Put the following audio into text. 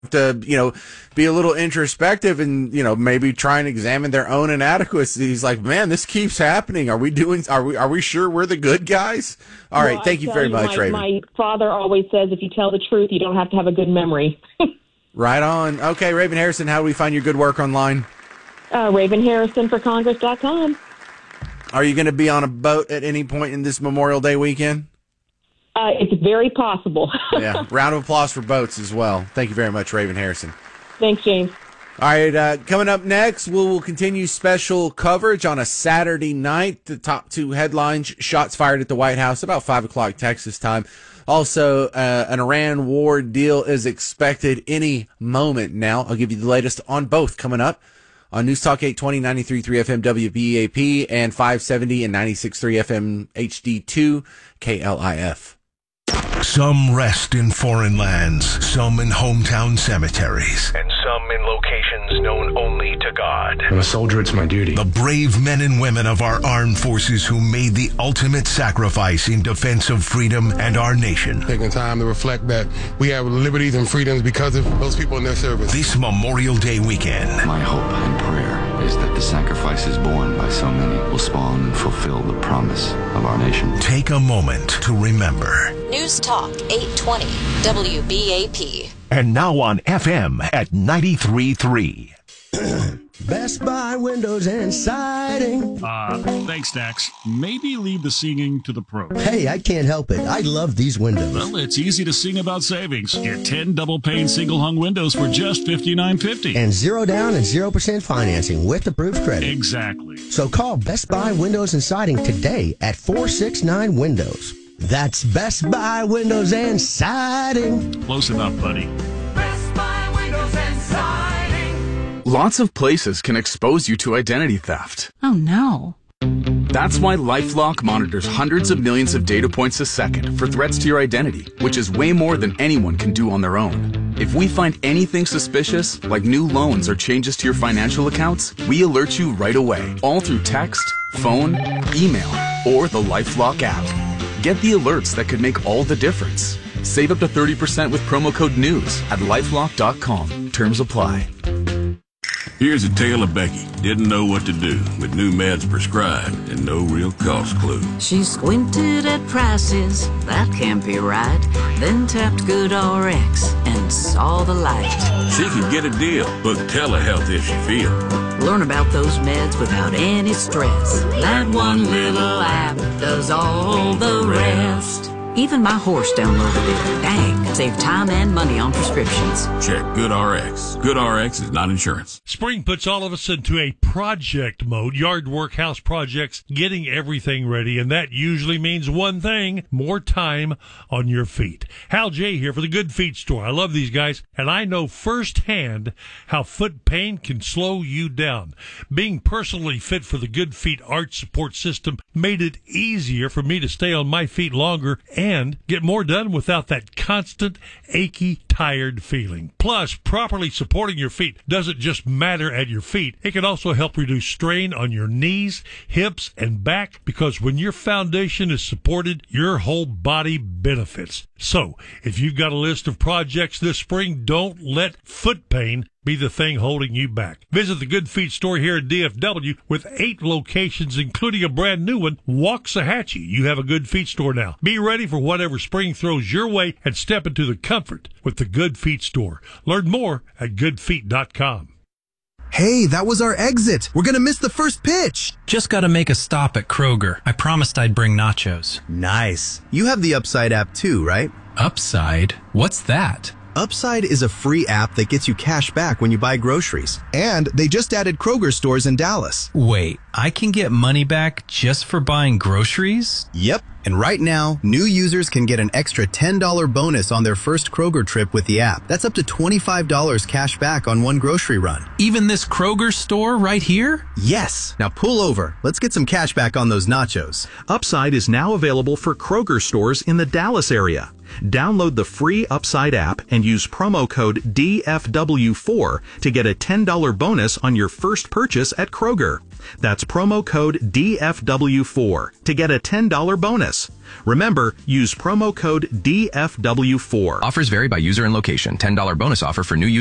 to, be a little introspective and, maybe try and examine their own inadequacies. Like, man, this keeps happening. Are we sure we're the good guys? All right. Thank you very much, Raven. My father always says, if you tell the truth, you don't have to have a good memory. Right on. Okay, Raven Harrison, how do we find your good work online? RavenHarrisonForCongress.com. Are you going to be on a boat at any point in this Memorial Day weekend? It's very possible. Yeah. Round of applause for boats as well. Thank you very much, Raven Harrison. Thanks, James. All right. Coming up next, we'll continue special coverage on a Saturday night. The top two headlines: shots fired at the White House about 5 o'clock Texas time. Also, an Iran war deal is expected any moment now. I'll give you the latest on both coming up on News Talk 820, 93.3 FM WBAP, and 570 and 96.3 FM HD2 KLIF. Some rest in foreign lands, some in hometown cemeteries, and some in locations known only to God. I'm a soldier, it's my duty. The brave men and women of our armed forces who made the ultimate sacrifice in defense of freedom and our nation. Taking time to reflect that we have liberties and freedoms because of those people in their service. This Memorial Day weekend. My hope and prayer is that the sacrifices borne by so many will spawn and fulfill the promise of our nation. Take a moment to remember. News Talk 820 WBAP. And now on FM at 93.3. Best Buy Windows and Siding. Thanks, Dax. Maybe leave the singing to the pros. Hey, I can't help it. I love these windows. Well, it's easy to sing about savings. Get 10 double-pane single-hung windows for just $59.50. And 0 down and 0% financing with approved credit. Exactly. So call Best Buy Windows and Siding today at 469 Windows. That's Best Buy Windows and Siding. Close enough, buddy. Best Buy Windows and Siding. Lots of places can expose you to identity theft. Oh, no. That's why LifeLock monitors hundreds of millions of data points a second for threats to your identity, which is way more than anyone can do on their own. If we find anything suspicious, like new loans or changes to your financial accounts, we alert you right away, all through text, phone, email, or the LifeLock app. Get the alerts that could make all the difference. Save up to 30% with promo code NEWS at LifeLock.com. Terms apply. Here's a tale of Becky. Didn't know what to do with new meds prescribed and no real cost clue. She squinted at prices, that can't be right. Then tapped GoodRx and saw the light. She could get a deal, book telehealth if she feel. Learn about those meds without any stress. That one little app does all the rest. Even my horse downloaded it. Dang, save time and money on prescriptions. Check GoodRx. GoodRx is not insurance. Spring puts all of us into a project mode, yard work, house projects, getting everything ready, and that usually means one thing: more time on your feet. Hal J. here for the Good Feet Store. I love these guys, and I know firsthand how foot pain can slow you down. Being personally fit for the Good Feet Arch Support System made it easier for me to stay on my feet longer and get more done without that constant, achy, tired feeling. Plus, properly supporting your feet doesn't just matter at your feet. It can also help reduce strain on your knees, hips, and back, because when your foundation is supported, your whole body benefits. So, if you've got a list of projects this spring, don't let foot pain be the thing holding you back. Visit the Good Feet Store here at DFW with 8 locations, including a brand new one, Waxahachie. You have a Good Feet Store now. Be ready for whatever spring throws your way and step into the comfort with the Good Feet Store. Learn more at goodfeet.com. Hey, that was our exit. We're going to miss the first pitch. Just got to make a stop at Kroger. I promised I'd bring nachos. Nice. You have the Upside app too, right? Upside? What's that? Upside is a free app that gets you cash back when you buy groceries. And they just added Kroger stores in Dallas. Wait, I can get money back just for buying groceries? Yep. And right now, new users can get an extra $10 bonus on their first Kroger trip with the app. That's up to $25 cash back on one grocery run. Even this Kroger store right here? Yes. Now pull over. Let's get some cash back on those nachos. Upside is now available for Kroger stores in the Dallas area. Download the free Upside app and use promo code DFW4 to get a $10 bonus on your first purchase at Kroger. That's promo code DFW4 to get a $10 bonus. Remember, use promo code DFW4. Offers vary by user and location. $10 bonus offer for new users.